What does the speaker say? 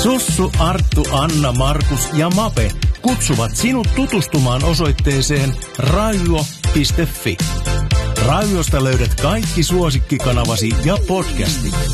Sussu, Arttu, Anna, Markus ja Mape kutsuvat sinut tutustumaan osoitteeseen raivo.fi. Raiviosta löydät kaikki suosikkikanavasi ja podcastit.